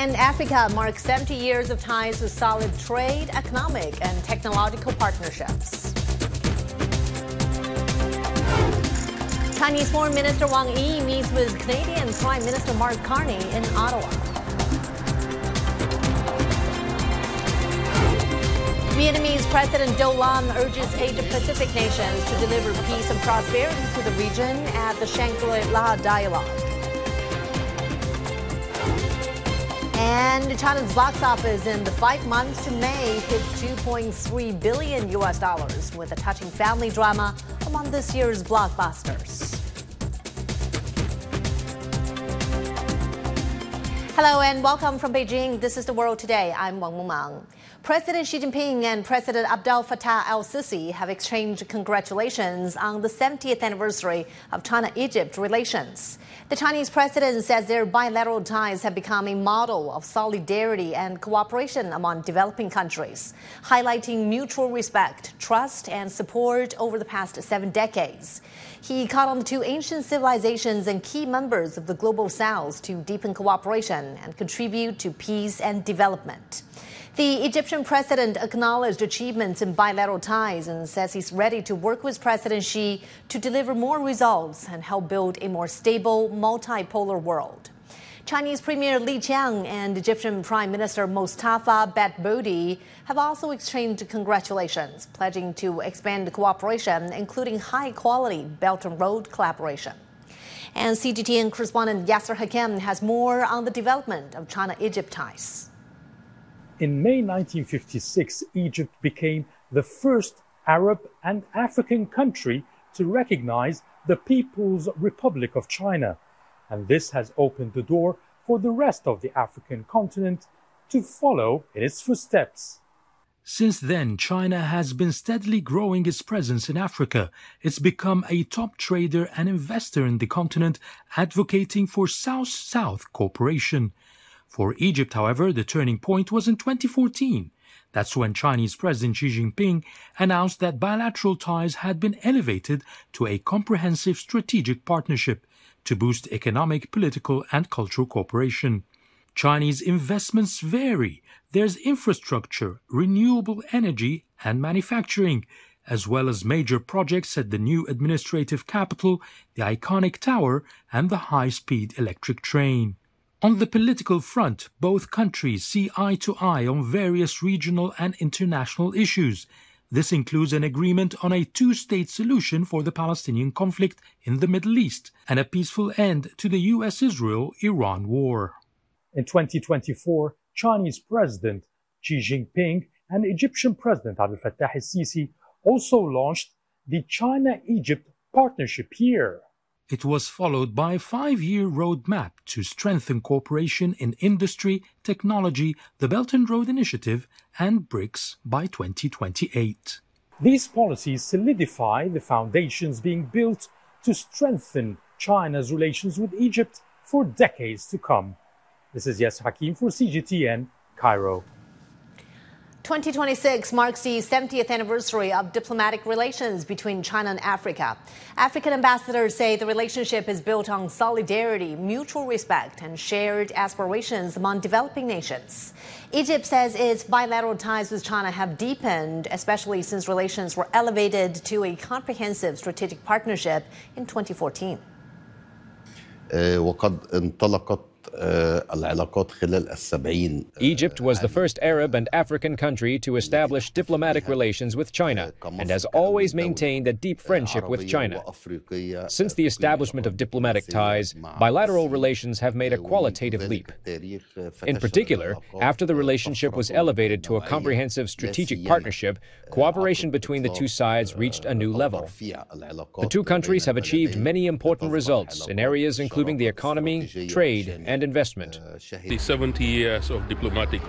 And Africa marks 70 years of ties with solid trade, economic, and technological partnerships. Chinese Foreign Minister Wang Yi meets with Canadian Prime Minister Mark Carney in Ottawa. Vietnamese President Do Lam urges Asia-Pacific nations to deliver peace and prosperity to the region at the Shangri-La Dialogue. And China's box office in the 5 months to May hits $2.3 billion with a touching family drama among this year's blockbusters. Hello and welcome from Beijing. This is The World Today. I'm Wang Mumang. President Xi Jinping and President Abdel Fattah el-Sisi have exchanged congratulations on the 70th anniversary of China-Egypt relations. The Chinese president says their bilateral ties have become a model of solidarity and cooperation among developing countries, highlighting mutual respect, trust, and support over the past 7 decades. He called on the two ancient civilizations and key members of the Global South to deepen cooperation and contribute to peace and development. The Egyptian president acknowledged achievements in bilateral ties and says he's ready to work with President Xi to deliver more results and help build a more stable, multipolar world. Chinese Premier Li Qiang and Egyptian Prime Minister Mustafa Bat-Bodi have also exchanged congratulations, pledging to expand cooperation, including high-quality Belt and Road collaboration. And CGTN correspondent Yasser Hakim has more on the development of China-Egypt ties. In May 1956, Egypt became the first Arab and African country to recognize the People's Republic of China. And this has opened the door for the rest of the African continent to follow in its footsteps. Since then, China has been steadily growing its presence in Africa. It's become a top trader and investor in the continent, advocating for South-South cooperation. For Egypt, however, the turning point was in 2014. That's when Chinese President Xi Jinping announced that bilateral ties had been elevated to a comprehensive strategic partnership to boost economic, political, and cultural cooperation. Chinese investments vary. There's infrastructure, renewable energy, and manufacturing, as well as major projects at the new administrative capital, the iconic tower, and the high-speed electric train. On the political front, both countries see eye to eye on various regional and international issues. This includes an agreement on a two-state solution for the Palestinian conflict in the Middle East and a peaceful end to the US-Israel-Iran war. In 2024, Chinese President Xi Jinping and Egyptian President Abdel Fattah el-Sisi also launched the China-Egypt Partnership Year. It was followed by a 5-year roadmap to strengthen cooperation in industry, technology, the Belt and Road Initiative, and BRICS by 2028. These policies solidify the foundations being built to strengthen China's relations with Egypt for decades to come. This is Yasser Hakim for CGTN, Cairo. 2026 marks the 70th anniversary of diplomatic relations between China and Africa. African ambassadors say the relationship is built on solidarity, mutual respect, and shared aspirations among developing nations. Egypt says its bilateral ties with China have deepened, especially since relations were elevated to a comprehensive strategic partnership in 2014. وقد انطلقت Egypt was the first Arab and African country to establish diplomatic relations with China and has always maintained a deep friendship with China. Since the establishment of diplomatic ties, bilateral relations have made a qualitative leap. In particular, after the relationship was elevated to a comprehensive strategic partnership, cooperation between the two sides reached a new level. The two countries have achieved many important results in areas including the economy, trade, and investment. The 70 years of diplomatic